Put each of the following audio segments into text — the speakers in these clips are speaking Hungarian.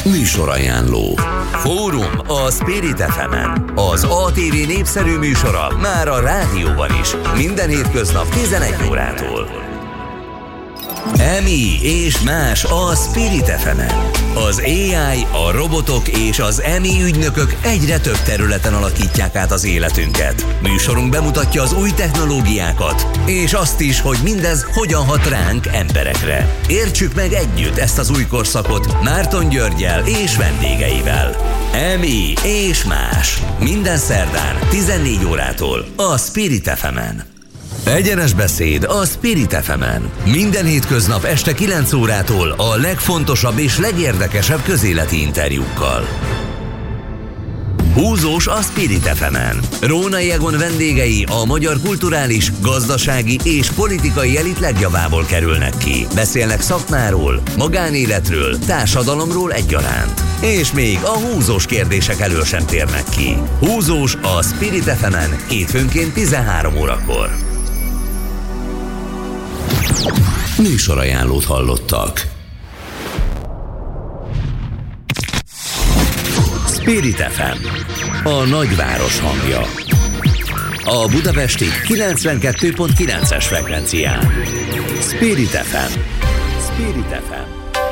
Műsorajánló. Fórum a Spirit FM-en. Az ATV népszerű műsora már a rádióban is. Minden hétköznap 11 órától. EMI és más a Spirit FM-en. Az AI, a robotok és az EMI ügynökök egyre több területen alakítják át az életünket. Műsorunk bemutatja az új technológiákat, és azt is, hogy mindez hogyan hat ránk emberekre. Értsük meg együtt ezt az új korszakot Márton Györggyel és vendégeivel. EMI és más. Minden szerdán 14 órától a Spirit FM-en. Egyenes beszéd a Spirit FM-en. Minden hétköznap este 9 órától a legfontosabb és legérdekesebb közéleti interjúkkal. Húzós a Spirit FM-en. Rónai Egon vendégei a magyar kulturális, gazdasági és politikai elit legjavából kerülnek ki. Beszélnek szakmáról, magánéletről, társadalomról egyaránt. És még a húzós kérdések elől sem térnek ki. Húzós a Spirit FM-en hétfőnként 13 órakor. Műsorajánlót hallottak. Spirit FM, a nagyváros hangja. A budapesti 92.9-es frekvencián. Spirit FM. Spirit FM.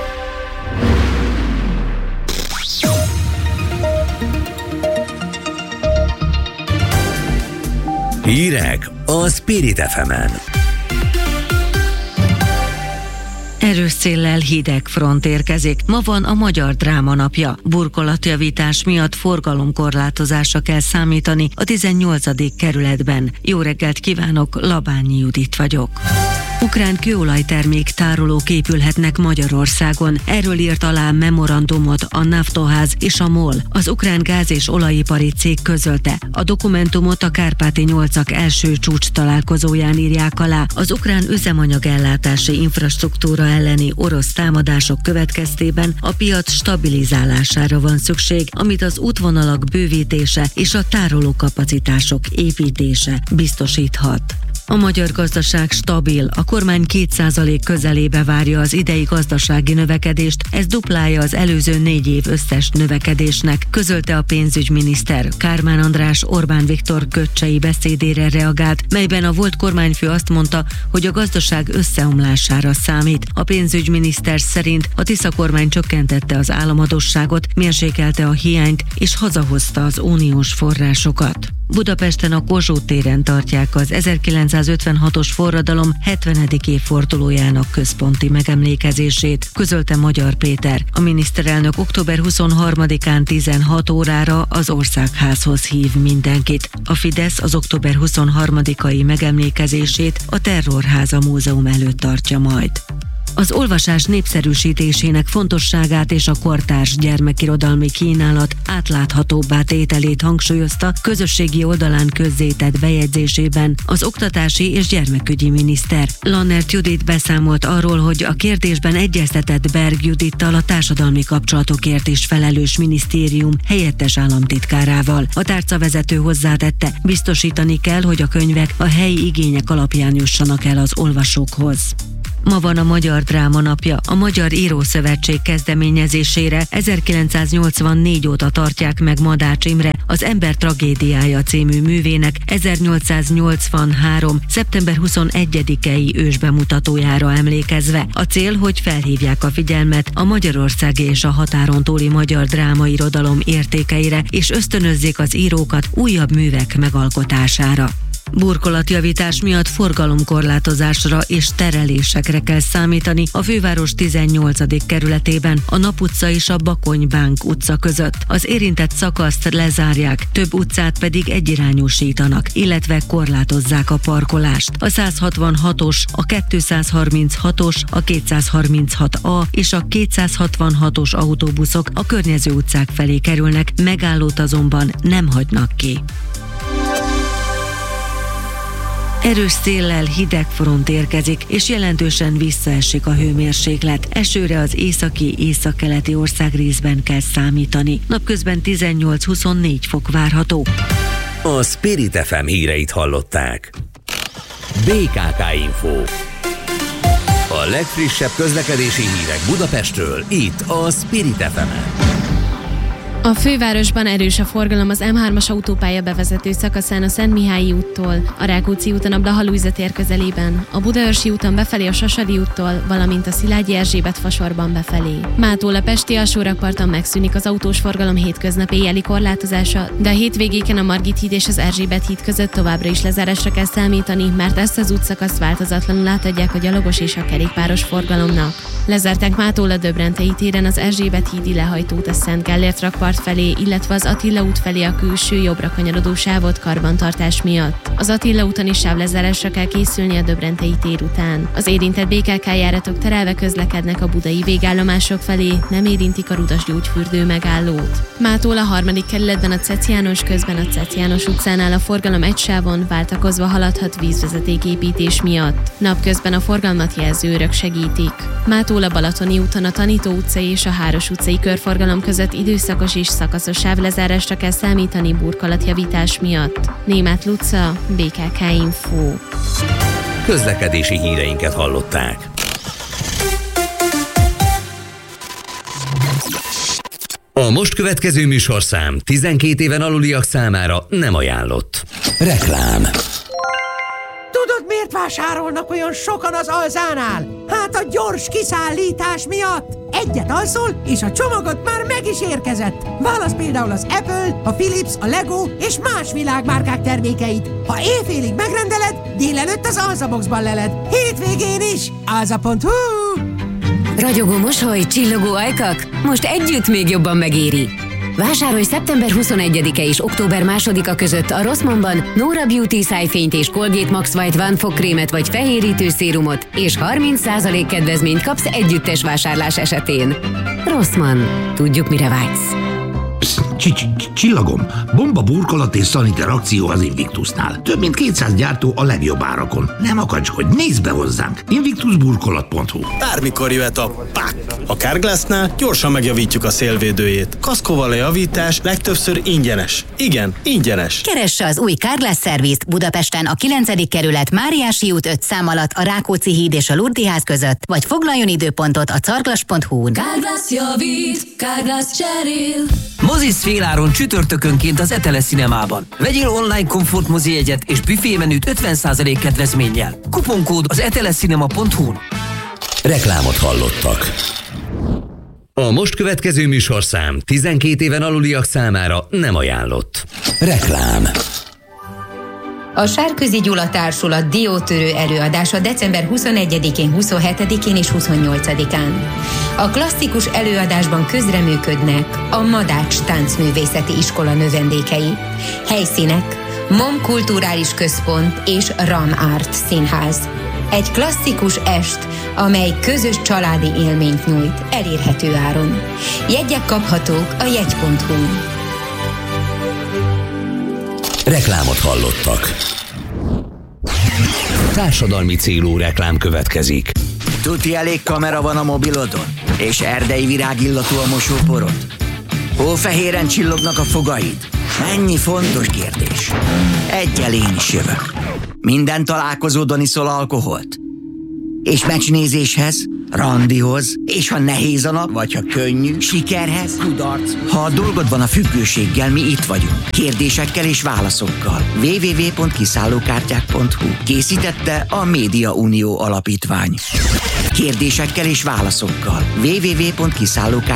Hírek a Spirit FM-en. Erős széllel hideg front érkezik. Ma van a Magyar Dráma Napja. Burkolatjavítás miatt forgalomkorlátozásra kell számítani a 18. kerületben. Jó reggelt kívánok, Labányi Judit vagyok. Ukrán kőolajtermék tárolók épülhetnek Magyarországon. Erről írt alá memorandumot a Naftoház és a MOL. Az ukrán gáz- és olajipari cég közölte. A dokumentumot a Kárpáti-8-ak első csúcs találkozóján írják alá. Az ukrán üzemanyagellátási infrastruktúra elleni orosz támadások következtében a piac stabilizálására van szükség, amit az útvonalak bővítése és a tárolókapacitások építése biztosíthat. A magyar gazdaság stabil, a kormány 2% közelébe várja az idei gazdasági növekedést, ez duplája az előző 4 év összes növekedésnek, közölte a pénzügyminiszter. Kármán András Orbán Viktor göccsei beszédére reagált, melyben a volt kormányfő azt mondta, hogy a gazdaság összeomlására számít. A pénzügyminiszter szerint a Tisza kormány csökkentette az államadósságot, mérsékelte a hiányt és hazahozta az uniós forrásokat. Budapesten a Kossuth téren tartják az 1956-os forradalom 70. évfordulójának központi megemlékezését, közölte Magyar Péter. A miniszterelnök október 23-án 16 órára az Országházhoz hív mindenkit. A Fidesz az október 23-ai megemlékezését a Terrorháza Múzeum előtt tartja majd. Az olvasás népszerűsítésének fontosságát és a kortárs gyermekirodalmi kínálat átláthatóbbá tételét hangsúlyozta közösségi oldalán közzétett bejegyzésében az oktatási és gyermekügyi miniszter. Lannert Judit beszámolt arról, hogy a kérdésben egyeztetett Berg Judittal, a társadalmi kapcsolatokért is felelős minisztérium helyettes államtitkárával. A tárcavezető hozzátette, biztosítani kell, hogy a könyvek a helyi igények alapján jussanak el az olvasókhoz. Ma van a Magyar Dráma Napja. A Magyar Írószövetség kezdeményezésére 1984 óta tartják meg Madács Imre Az ember tragédiája című művének 1883. szeptember 21-i ősbemutatójára emlékezve. A cél, hogy felhívják a figyelmet a magyarországi és a határon túli magyar drámairodalom értékeire, és ösztönözzék az írókat újabb művek megalkotására. Burkolatjavítás miatt forgalomkorlátozásra és terelésekre kell számítani a főváros 18. kerületében, a Nap utca és a Bakony-Bánk utca között. Az érintett szakaszt lezárják, több utcát pedig egyirányúsítanak, illetve korlátozzák a parkolást. A 166-os, a 236-os, a 236A és a 266-os autóbuszok a környező utcák felé kerülnek, megállót azonban nem hagynak ki. Erős széllel hideg front érkezik, és jelentősen visszaesik a hőmérséklet. Esőre az északi, északkeleti országrészben kell számítani. Napközben 18-24 fok várható. A Spirit FM híreit hallották. BKK Info. A legfrissebb közlekedési hírek Budapestről, itt a Spirit FM-en. A fővárosban erős a forgalom az M3-as autópálya bevezető szakaszán a Szentmihályi úttól, a Rákóczi úton a Blaha-Lujza tér közelében, a Budaörsi úton befelé a Sasadi úttól, valamint a Szilágyi Erzsébet fasorban befelé. Mától a pesti alsórakparton megszűnik az autós forgalom hétköznap éjjeli korlátozása, de a hétvégéken a Margit híd és az Erzsébet híd között továbbra is lezárásra kell számítani, mert ezt az útszakaszt változatlanul átadják a gyalogos és a kerékpáros forgalomnak. Lezárták mától a Döbrentei téren az Erzsébet hídi lehajtót a Szent Gellért rakpart felé, illetve az Attila út felé a külső jobbra kanyarodó sávot karbantartás miatt. Az Attila úton is sávlezárásra kell készülni a Döbrentei tér után. Az érintett BKK járatok terelve közlekednek a budai végállomások felé, nem érintik a Rudas gyógyfürdő megállót. Mától a 3. kerületben a Cec János közben a Cec János utcánál a forgalom egy sávon váltakozva haladhat vízvezetéképítés miatt. Napközben a forgalmat jelző őrök segítik. Mától a Balatoni úton a Tanító utcai és a Háros utcai körforgalom között időszakos és szakaszos sávlezárásra kell számítani burkolatjavítás miatt. Németh Luca, BKK Info. Közlekedési híreinket hallották. A most következő műsorszám 12 éven aluliak számára nem ajánlott. Reklám. Tudod, miért vásárolnak olyan sokan az Alzánál? Hát a gyors kiszállítás miatt. Egyet alszol, és a csomagod már meg is érkezett. Válasz például az Apple, a Philips, a Lego és más világmárkák termékeit. Ha éjfélig megrendeled, délelőtt az Alzaboxban leled. Hétvégén is. Alza.hu. Ragyogó mosoly, csillogó ajkak? Most együtt még jobban megéri. Vásárolj szeptember 21-e és október 2-a között a Rossmannban Nora Beauty szájfényt és Colgate Max White One fogkrémet vagy fehérítő szérumot, és 30% kedvezményt kapsz együttes vásárlás esetén. Rossmann. Tudjuk, mire vágysz. Csillagom, bomba burkolat és szaniter akció az Invictusnál. Több mint 200 gyártó a legjobb árakon. Nem akacskodj, nézd be hozzánk! Invictusburkolat.hu. Bármikor jöhet a PÁK. A Carglassnál gyorsan megjavítjuk a szélvédőjét. Kaszkóval a javítás legtöbbször ingyenes. Igen, ingyenes. Keresse az új Carglass Service-t Budapesten a 9. kerület Máriási út 5 szám alatt a Rákóczi híd és a Lurdi ház között, vagy foglaljon időpontot a carglass.hu-n. Carglass javít, Carglass cserél. Mozisz féláron csütörtökönként az Etele Cinemában. Vegyél online komfort mozijegyet és büfémenüt 50% kedvezménnyel. Kuponkód az etelecinema.hu-n. Reklámot hallottak. A most következő műsorszám 12 éven aluliak számára nem ajánlott. Reklám. A Sárközi Gyula Társulat diótörő előadása december 21-én, 27-én és 28-án. A klasszikus előadásban közreműködnek a Madács Táncművészeti Iskola növendékei. Helyszínek: MOM Kulturális Központ és RAM Art Színház. Egy klasszikus est, amely közös családi élményt nyújt elérhető áron. Jegyek kaphatók a jegy.hu-n. Reklámot hallottak. Társadalmi célú reklám következik. Tuti elég kamera van a mobilodon? És erdei virágillatú a mosóporod? Hófehéren csillognak a fogaid? Mennyi fontos kérdés. Egyel én is jövök. Minden találkozódon iszol alkoholt? És meccsnézéshez, randihoz, és ha nehéz a nap, vagy ha könnyű, sikerhez, kudarc. Ha a dolgod van a függőséggel, mi itt vagyunk. Kérdésekkel és válaszokkal. www.kiszállókártyák.hu. Készítette a Média Unió Alapítvány. Kérdésekkel és válaszokkal. www.kiszállókártyák.hu.